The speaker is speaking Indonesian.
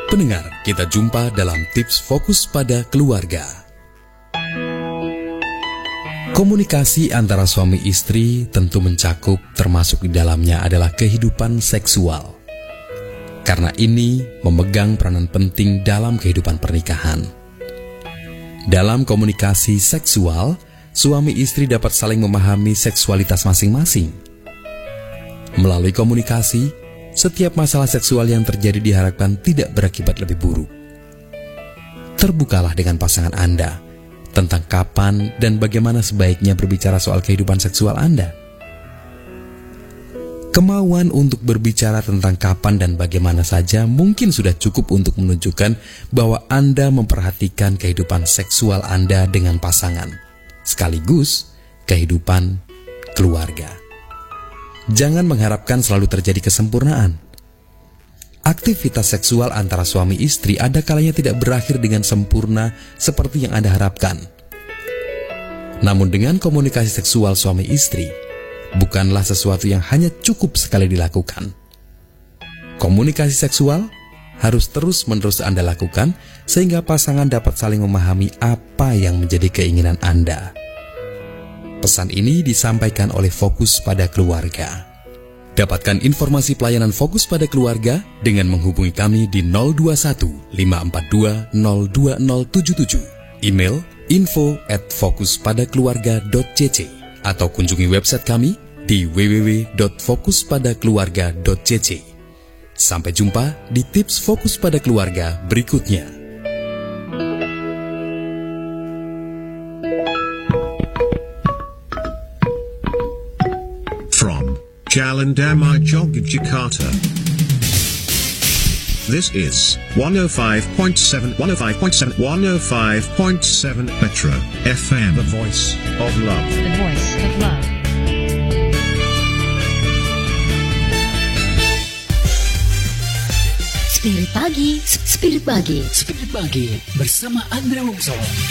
Pendengar, kita jumpa dalam tips fokus pada keluarga. Komunikasi antara suami istri tentu mencakup, termasuk di dalamnya adalah kehidupan seksual. Karena ini memegang peranan penting dalam kehidupan pernikahan. Dalam komunikasi seksual, suami istri dapat saling memahami seksualitas masing-masing. Melalui komunikasi, setiap masalah seksual yang terjadi diharapkan tidak berakibat lebih buruk. Terbukalah dengan pasangan Anda tentang kapan dan bagaimana sebaiknya berbicara soal kehidupan seksual Anda. Kemauan untuk berbicara tentang kapan dan bagaimana saja mungkin sudah cukup untuk menunjukkan bahwa Anda memperhatikan kehidupan seksual Anda dengan pasangan, sekaligus kehidupan keluarga. Jangan mengharapkan selalu terjadi kesempurnaan. Aktivitas seksual antara suami istri ada kalanya tidak berakhir dengan sempurna seperti yang Anda harapkan. Namun dengan komunikasi seksual suami istri, bukanlah sesuatu yang hanya cukup sekali dilakukan. Komunikasi seksual harus terus-menerus Anda lakukan sehingga pasangan dapat saling memahami apa yang menjadi keinginan Anda. Pesan ini disampaikan oleh Fokus pada Keluarga. Dapatkan informasi pelayanan Fokus pada Keluarga dengan menghubungi kami di 021 542 02077, email info@fokuspadakeluarga.cc, atau kunjungi website kami di www.fokuspadakeluarga.cc. Sampai jumpa di tips Fokus pada Keluarga berikutnya. Jalan Damai Yogyakarta. This is 105.7 Metro FM, the voice of love. The voice of love. Spirit Pagi, Spirit Pagi, Spirit Pagi bersama Andre Wongso.